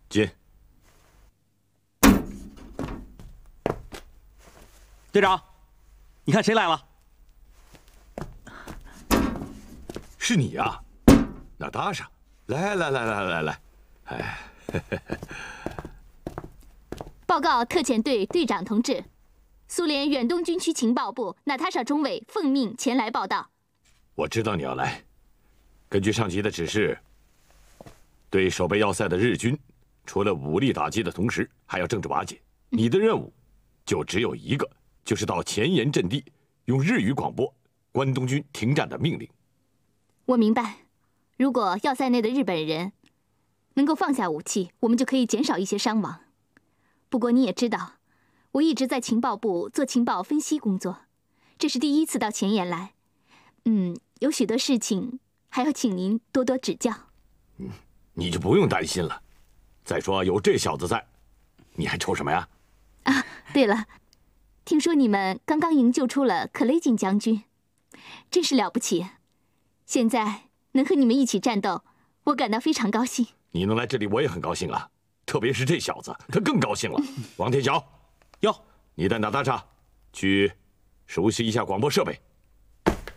进。 队长，你看谁来了？ 是你呀，娜塔莎，来，哎， 报告特遣队队长同志，苏联远东军区情报部娜塔莎中尉奉命前来报道。 我知道你要来，根据上级的指示，对守备要塞的日军，除了武力打击的同时，还要政治瓦解。你的任务就只有一个，就是到前沿阵地用日语广播关东军停战的命令。 我明白，如果要塞内的日本人能够放下武器，我们就可以减少一些伤亡。不过你也知道，我一直在情报部做情报分析工作，这是第一次到前沿来。有许多事情还要请您多多指教。 你就不用担心了。再说有这小子在，你还愁什么呀？ 啊，对了，听说你们刚刚营救出了克雷金将军，真是了不起。现在能和你们一起战斗，我感到非常高兴。 你能来这里，我也很高兴啊。特别是这小子，他更高兴了。王天晓， 哟， 你带娜塔莎去熟悉一下广播设备。